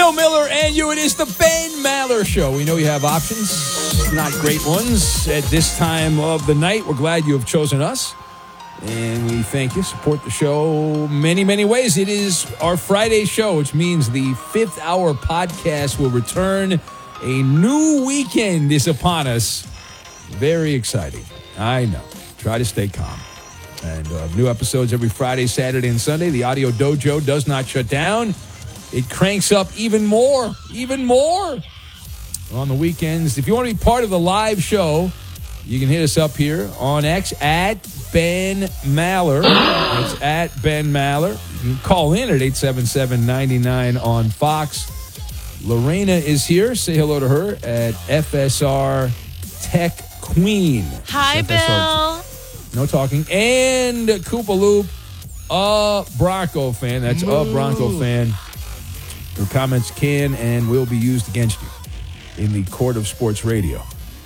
Bill Miller and you. It is the Ben Maller Show. We know you have options, not great ones, at this time of the night. We're glad you have chosen us, and we thank you. Support the show many, many ways. It is our Friday show, which means the 5th hour podcast will return. A new weekend is upon us. Very exciting. I know. Try to stay calm. And new episodes every Friday, Saturday, and Sunday. The Audio Dojo does not shut down. It cranks up even more on the weekends. If you want to be part of the live show, you can hit us up here on X at Ben Maller. That's at Ben Maller. You can call in at 877-99 on Fox. Lorena is here. Say hello to her at FSR Tech Queen. Hi, Bill. No talking. And Koopa Loop, a Bronco fan. That's a Bronco fan. Your comments can and will be used against you in the court of sports radio.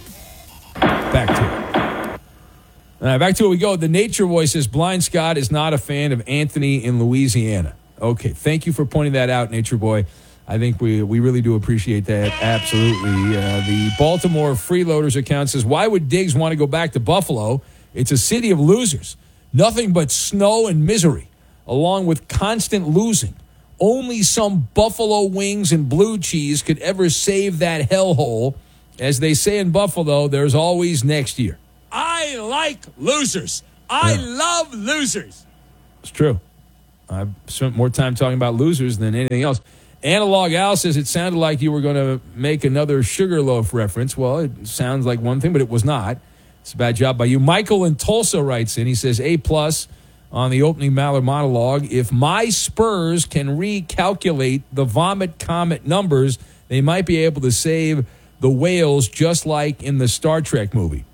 Back to it. Back to it we go. The Nature Boy says, Blind Scott is not a fan of Anthony in Louisiana. Okay, thank you for pointing that out, Nature Boy. I think we really do appreciate that. Absolutely. The Baltimore Freeloaders account says, why would Diggs want to go back to Buffalo? It's a city of losers. Nothing but snow and misery, along with constant losing. Only some buffalo wings and blue cheese could ever save that hellhole. As they say in Buffalo, there's always next year. I like losers. I love losers. It's true. I've spent more time talking about losers than anything else. Analog Al says it sounded like you were going to make another Sugarloaf reference. Well, it sounds like one thing, but it was not. It's a bad job by you. Michael in Tulsa writes in. He says, A+ on the opening Maller monologue. If my Spurs can recalculate the Vomit Comet numbers, they might be able to save the whales just like in the Star Trek movie.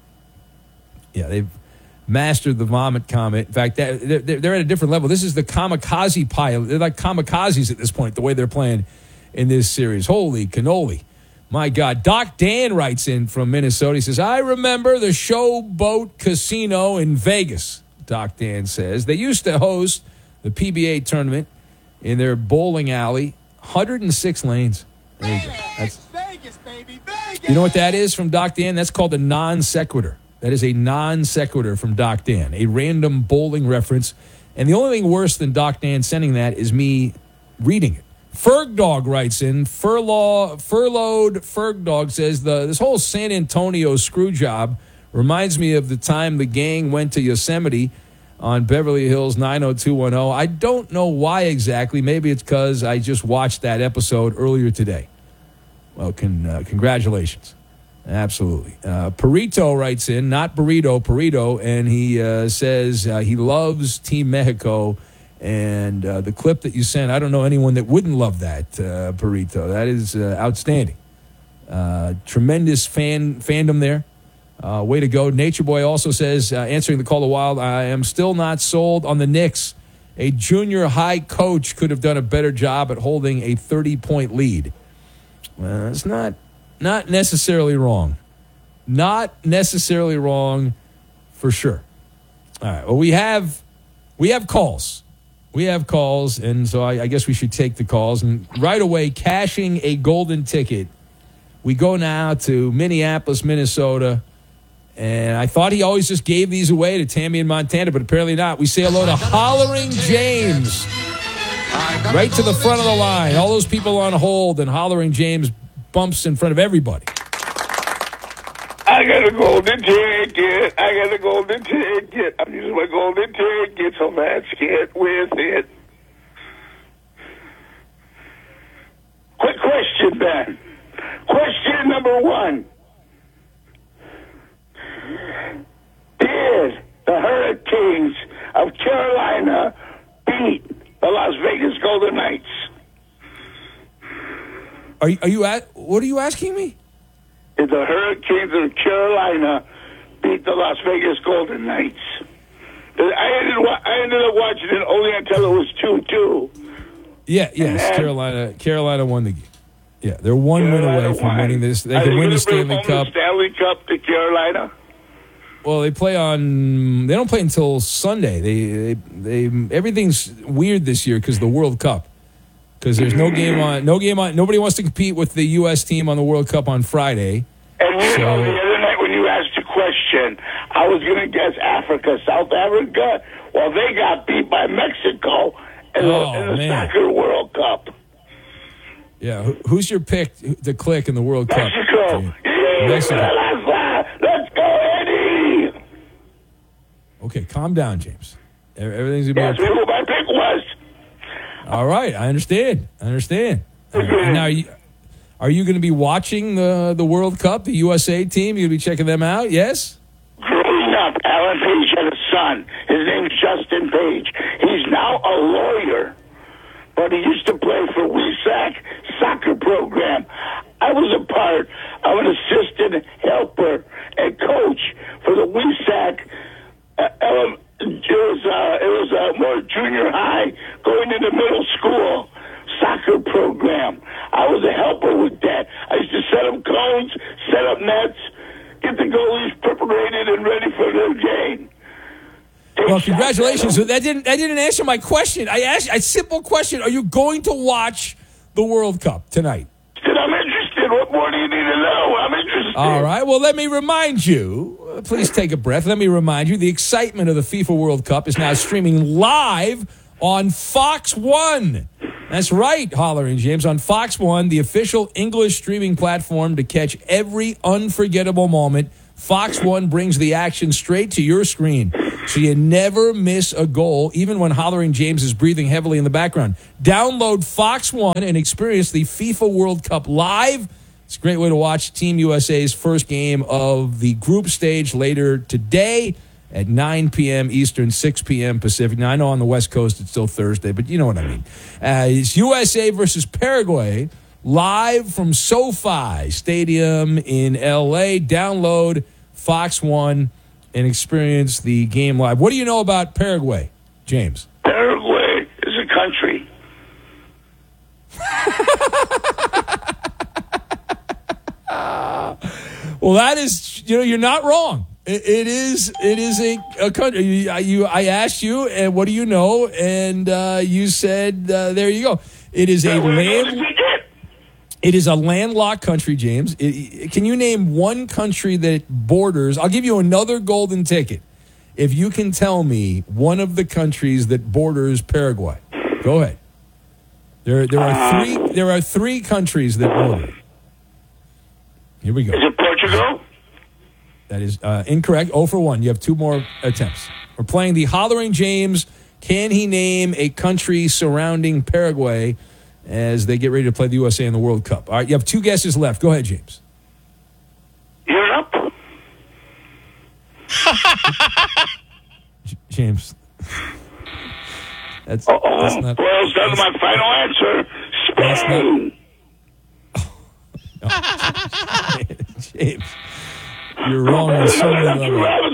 Yeah, they've mastered the Vomit Comet. In fact, they're at a different level. This is the kamikaze pilot. They're like kamikazes at this point, the way they're playing in this series. Holy cannoli. My God. Doc Dan writes in from Minnesota. He says, I remember the Showboat Casino in Vegas, Doc Dan says. They used to host the PBA tournament in their bowling alley. 106 lanes. There you go. That's Vegas, baby, Vegas. You know what that is from Doc Dan? That's called a non sequitur. That is a non sequitur from Doc Dan, a random bowling reference. And the only thing worse than Doc Dan sending that is me reading it. Ferg Dog writes in, Furloughed Ferg Dog says, this whole San Antonio screw job reminds me of the time the gang went to Yosemite on Beverly Hills 90210. I don't know why exactly. Maybe it's because I just watched that episode earlier today. Well, congratulations. Absolutely. Perito writes in, not burrito, Perito, and he says he loves Team Mexico. And the clip that you sent, I don't know anyone that wouldn't love that, Perito. That is outstanding. Tremendous fandom there. Way to go. Nature Boy also says, answering the call of wild, I am still not sold on the Knicks. A junior high coach could have done a better job at holding a 30-point lead. It's not necessarily wrong. Not necessarily wrong for sure. All right. Well, we have calls. We have calls, and so I guess we should take the calls. And right away, cashing a golden ticket, we go now to Minneapolis, Minnesota. And I thought he always just gave these away to Tammy in Montana, but apparently not. We say hello to Hollering James. Right to the front of the line. All those people on hold, and Hollering James bumps in front of everybody. I got a golden ticket. I'm using my golden ticket, so let's get with it. Quick question, Ben. Question number 1. Did the Hurricanes of Carolina beat the Las Vegas Golden Knights? What are you asking me? Did the Hurricanes of Carolina beat the Las Vegas Golden Knights? I ended up watching it only until it was 2-2. Yes, Carolina won the game. Yeah, they're one win away from winning this. They can win the Stanley Cup. Stanley Cup to Carolina. Well, they don't play until Sunday. They everything's weird this year because of the World Cup. because there's no game on. Nobody wants to compete with the U.S. team on the World Cup on Friday. And the other night when you asked the question, I was going to guess Africa, South Africa. Well, they got beat by Mexico in the Soccer World Cup. Yeah, who's your pick to click in the World Cup? Mexico. Let's go, Eddie. Okay, calm down, James. Everything's going to be okay. That's who my pick was. All right, I understand. Now, are you going to be watching the World Cup, the USA team? You going to be checking them out, yes? Growing up, Alan Page had a son. His name's Justin Page. He's now a lawyer, but he used to play for WESAC soccer program. I was a part of an assistant helper and coach for the WESAC. It was a more junior high going into middle school soccer program. I was a helper with that. I used to set up cones, set up nets, get the goalies preparated and ready for their game. Well, congratulations. That didn't answer my question. I asked a simple question. Are you going to watch the World Cup tonight? I'm interested. What more do you need to know? I'm interested. All right. Well, let me remind you. Please take a breath. Let me remind you. The excitement of the FIFA World Cup is now streaming live on Fox One. That's right, Holler and James. On Fox One, the official English streaming platform to catch every unforgettable moment. Fox One brings the action straight to your screen, so you never miss a goal, even when Hollering James is breathing heavily in the background. Download Fox One and experience the FIFA World Cup live. It's a great way to watch Team USA's first game of the group stage later today at 9 p.m. Eastern, 6 p.m. Pacific. Now, I know on the West Coast it's still Thursday, but you know what I mean. It's USA versus Paraguay, live from SoFi Stadium in L.A. Download Fox One and experience the game live. What do you know about Paraguay, James? Paraguay is a country. Well, that is, you're not wrong. It is a country. I asked you, and what do you know? And you said, there you go. It is a landlocked country, James. Can you name one country that borders? I'll give you another golden ticket if you can tell me one of the countries that borders Paraguay. Go ahead. There are three countries that border. Here we go. Is it Portugal? That is incorrect. 0 for 1. You have 2 more attempts. We're playing the Hollering James. Can he name a country surrounding Paraguay as they get ready to play the USA in the World Cup? All right, you have 2 guesses left. Go ahead, James. Europe? James. That's Boils not... down to my final answer. Spain. James, you're wrong on so many levels.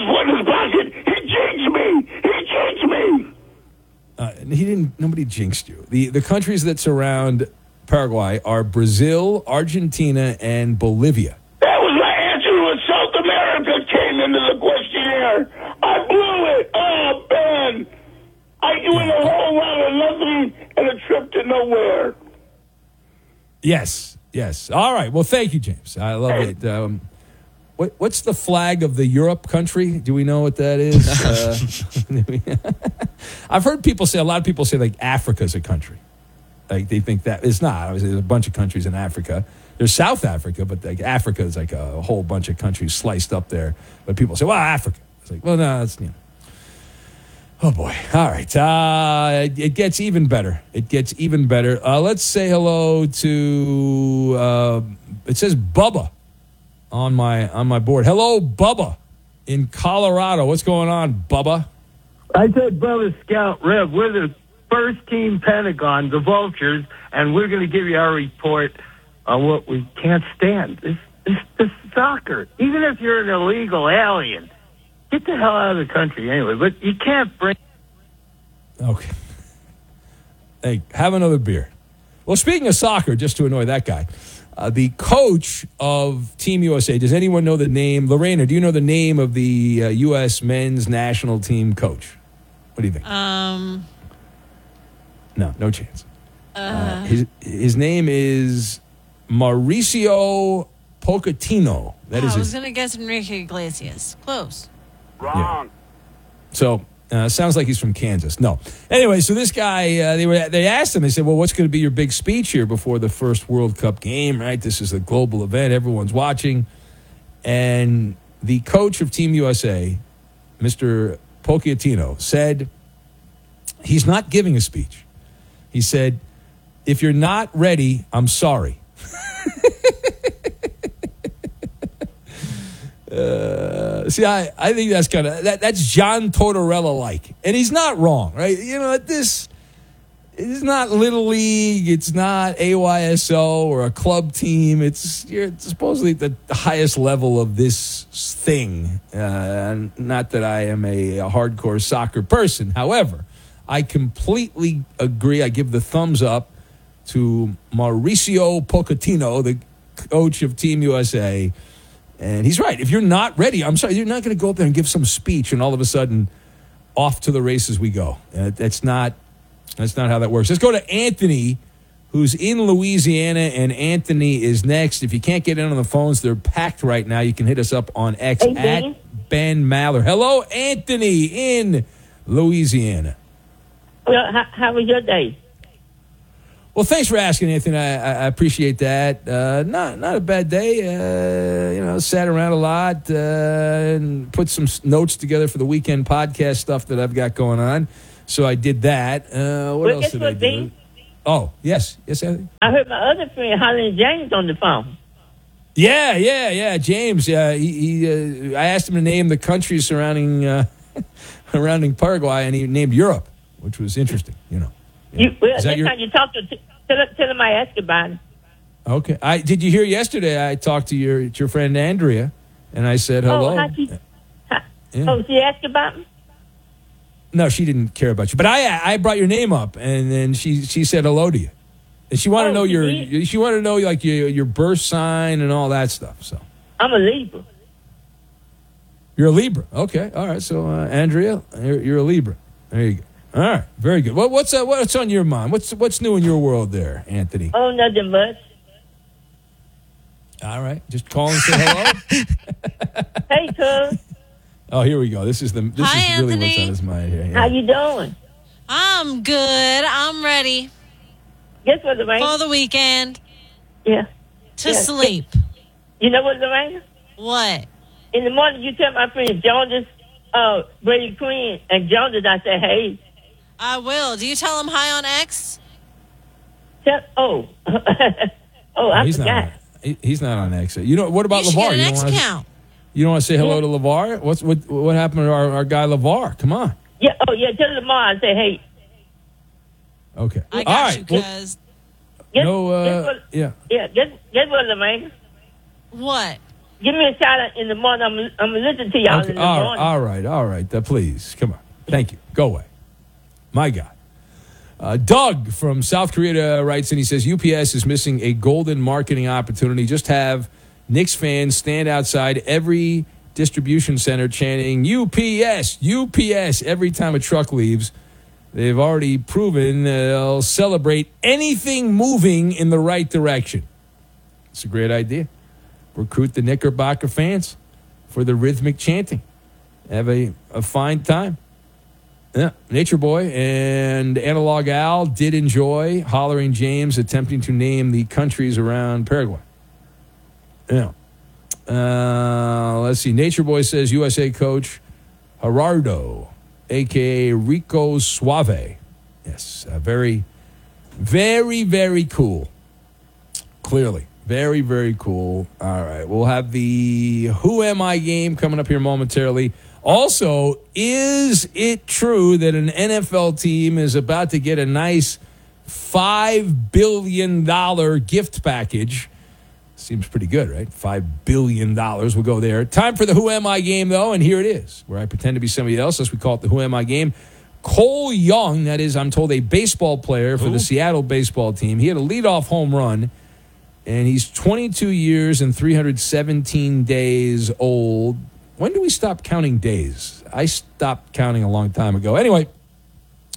He didn't. Nobody jinxed you. The countries that surround Paraguay are Brazil, Argentina, and Bolivia. That was my answer when South America came into the questionnaire. I blew it. Oh, Ben. You went a whole lot of nothing and a trip to nowhere. Yes. All right. Well, thank you, James. I love it. What's the flag of the Europe country? Do we know what that is? I've heard a lot of people say like Africa's a country. Like they think that it's not. Obviously, there's a bunch of countries in Africa. There's South Africa, but like Africa is like a whole bunch of countries sliced up there. But people say, well, Africa. It's like, well, no, it's, Oh, boy. All right. It gets even better. Let's say hello to, it says Bubba on my board. Hello, Bubba in Colorado. What's going on, Bubba? I said Bubba Scout Rev. We're the first team Pentagon, the Vultures, and we're going to give you our report on what we can't stand. It's soccer. Even if you're an illegal alien, get the hell out of the country anyway. But you can't bring... Okay. Hey, have another beer. Well, speaking of soccer, just to annoy that guy, the coach of Team USA, does anyone know the name? Lorena, do you know the name of the U.S. men's national team coach? What do you think? No, no chance. His name is Mauricio Pochettino. That is I was his. going to guess Enrique Iglesias. Close. Wrong. So sounds like he's from Kansas. No. Anyway, so this guy, they asked him. They said, "Well, what's going to be your big speech here before the first World Cup game? Right? This is a global event. Everyone's watching." And the coach of Team USA, Mr. Pochettino, said he's not giving a speech. He said, "If you're not ready, I'm sorry." See, I think that's kind of that's John Tortorella-like, and he's not wrong, right? You know, this is not Little League, it's not AYSO or a club team. You're supposedly at the highest level of this thing. Not that I am a hardcore soccer person, however, I completely agree. I give the thumbs up to Mauricio Pochettino, the coach of Team USA. And he's right. If you're not ready, I'm sorry, you're not going to go up there and give some speech and all of a sudden off to the races we go. That's not how that works. Let's go to Anthony, who's in Louisiana, and Anthony is next. If you can't get in on the phones, they're packed right now. You can hit us up on X at Ben Maller. Hello, Anthony in Louisiana. Well, how was your day? Well, thanks for asking, Anthony. I appreciate that. Not a bad day. Sat around a lot and put some notes together for the weekend podcast stuff that I've got going on. So I did that. What else did I do? Dean? Oh, yes, Anthony. I heard my other friend, Holland James, on the phone. Yeah, James. He I asked him to name the countries surrounding Paraguay, and he named Europe, which was interesting. Next time you talk to tell him I asked about him. Okay. Did you hear yesterday? I talked to your friend Andrea, and I said hello. Oh, she asked about him? No, she didn't care about you, but I brought your name up, and then she said hello to you, and she wanted to know she wanted to know like your birth sign and all that stuff. So I'm a Libra. You're a Libra. Okay. All right. So Andrea, you're a Libra. There you go. All right, very good. What's on your mind? What's new in your world there, Anthony? Oh, nothing much. All right, just call and say hello. Hey, cuz. Oh, here we go. This is really Anthony. what's on his mind here. Yeah. How you doing? I'm good. I'm ready Guess what, Lorraine? for the weekend Yeah. to sleep. You know what, Lorraine? What? In the morning, you tell my friend Jonas, Brady Queen, and Jonas, I say, hey. I will. Do you tell him hi on X? I forgot. He's not on X. What about You should LeVar? get an X account. You don't want to say hello to LeVar? What happened to our guy LeVar? Come on. Yeah. Oh, yeah. Tell him tomorrow. I say, hey. Okay. I got All right. you, cuz. Guess Yeah. Yeah. Guess what, Lorraine? What? Give me a shout out in the morning. I'm gonna listen to y'all in the morning. All right. Please, come on. Thank you. Go away. My God. Doug from South Korea writes in. He says, UPS is missing a golden marketing opportunity. Just have Knicks fans stand outside every distribution center chanting, UPS, UPS, every time a truck leaves. They've already proven they'll celebrate anything moving in the right direction. It's a great idea. Recruit the Knickerbocker fans for the rhythmic chanting. Have a fine time. Yeah, Nature Boy and Analog Al did enjoy Hollering James attempting to name the countries around Paraguay. Yeah. Let's see. Nature Boy says USA coach Gerardo, a.k.a. Rico Suave. Yes, very, very, very cool. Clearly. Very, very cool. All right. We'll have the Who Am I game coming up here momentarily. Also, is it true that an NFL team is about to get a nice $5 billion gift package? Seems pretty good, right? $5 billion. We'll go there. Time for the Who Am I game, though, and here it is, where I pretend to be somebody else, as we call it the Who Am I game. Cole Young, that is, I'm told, a baseball player for the Seattle baseball team. He had a leadoff home run, and he's 22 years and 317 days old. When do we stop counting days? I stopped counting a long time ago. Anyway,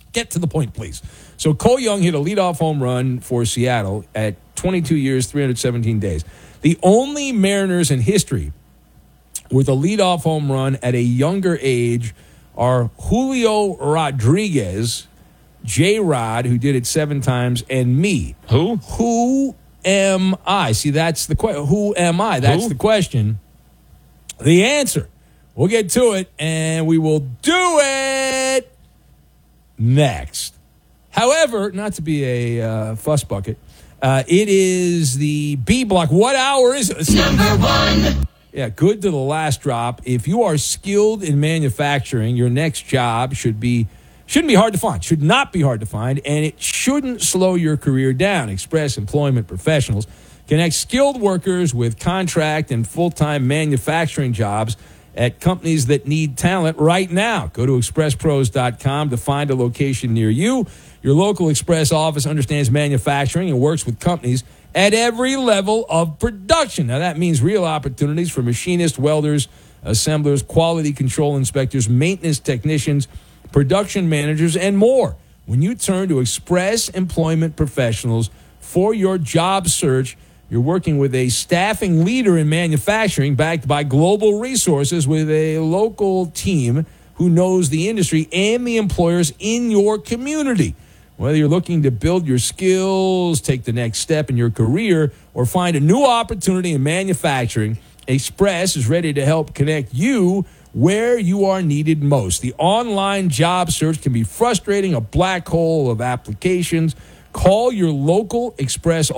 get to the point, please. So Cole Young hit a leadoff home run for Seattle at 22 years, 317 days. The only Mariners in history with a leadoff home run at a younger age are Julio Rodriguez, J-Rod, who did it 7 times, and me. Who am I? See, that's the question. Who am I? That's the question. The answer. We'll get to it, and we will do it next. However, not to be a fuss bucket, it is the B block. What hour is it? Number 1. Yeah, good to the last drop. If you are skilled in manufacturing, your next job shouldn't be hard to find. Should not be hard to find, and it shouldn't slow your career down. Express Employment Professionals connect skilled workers with contract and full-time manufacturing jobs at companies that need talent right now. Go to expresspros.com to find a location near you. Your local Express office understands manufacturing and works with companies at every level of production. Now, that means real opportunities for machinists, welders, assemblers, quality control inspectors, maintenance technicians, production managers, and more. When you turn to Express Employment Professionals for your job search, you're working with a staffing leader in manufacturing backed by global resources with a local team who knows the industry and the employers in your community. Whether you're looking to build your skills, take the next step in your career, or find a new opportunity in manufacturing, Express is ready to help connect you where you are needed most. The online job search can be frustrating, a black hole of applications. Call your local Express